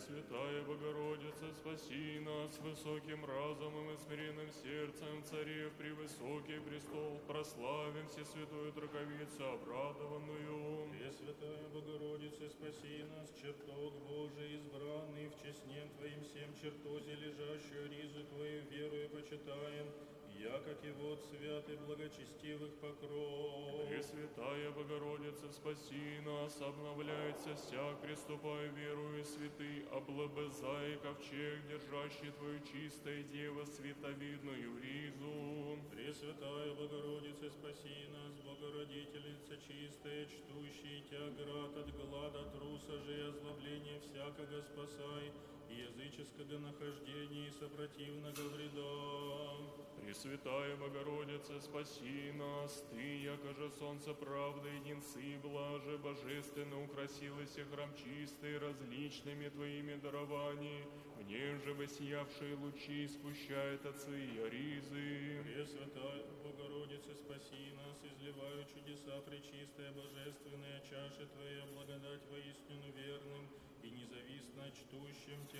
Пресвятая Богородица, спаси нас высоким разумом и смиренным сердцем, царев превысокий престол, прославим Всесвятую Троковицу обрадованную. Пресвятая Богородица, спаси нас, чертог Божий, избранный, в честнем Твоим всем чертозе, лежащую ризу Твою верую почитаем, яко и вот свят и благочестивых покров. Пресвятая Богородица, спаси нас, обновляется всяк, приступая верую святый, облобызай ковчег, держащий Твою чистой Дева, световидную ризу. Пресвятая Богородица, спаси нас, Богородительница чистая, чтущая Тя град от глада, труса же и озлобления всякого спасай, и языческого нахождения и сопротивного вреда. Пресвятая Богородица, спаси нас, Ты, яко же солнце правды, единцы блаже, божественно украсилась храм чистый различными Твоими дарованиями, в нем же воссиявшие лучи спущает отцы и аризы. Пресвятая Богородица, спаси нас, изливаю чудеса пречистая, божественная чаша Твоя, благодать воистину верным и независно чтущим Тя,